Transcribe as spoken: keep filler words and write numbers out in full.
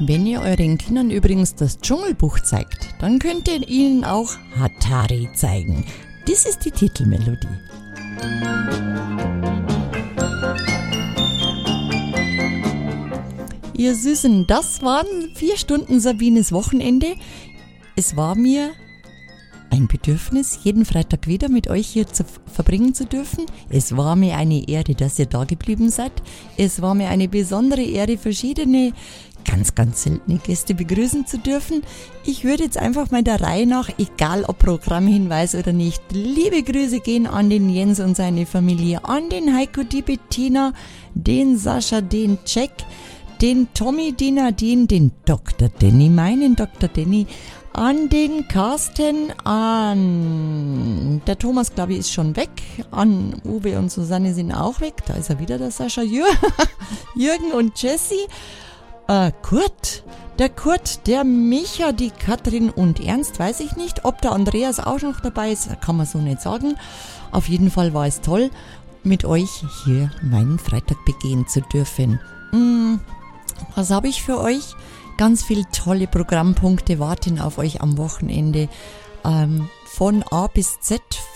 Wenn ihr euren Kindern übrigens das Dschungelbuch zeigt, dann könnt ihr ihnen auch Hatari zeigen. Das ist die Titelmelodie. Ihr Süßen, das waren vier Stunden Sabines Wochenende. Es war mir ein Bedürfnis, jeden Freitag wieder mit euch hier zu verbringen zu dürfen. Es war mir eine Ehre, dass ihr da geblieben seid. Es war mir eine besondere Ehre, verschiedene, ganz, ganz seltene Gäste begrüßen zu dürfen. Ich würde jetzt einfach mal der Reihe nach, egal ob Programmhinweis oder nicht, liebe Grüße gehen an den Jens und seine Familie, an den Heiko, die Bettina, den Sascha, den Jack, den Tommy, den Nadine, den Doktor Danny, meinen Doktor Danny, an den Carsten, an der Thomas, glaube ich, ist schon weg, an Uwe und Susanne sind auch weg, da ist er wieder, der Sascha, Jür- Jürgen und Jessie, äh, Kurt, der Kurt, der Micha, die Katrin und Ernst, weiß ich nicht, ob der Andreas auch noch dabei ist, kann man so nicht sagen. Auf jeden Fall war es toll, mit euch hier meinen Freitag begehen zu dürfen. Hm, was habe ich für euch? Ganz viele tolle Programmpunkte warten auf euch am Wochenende. Ähm, von A bis Z,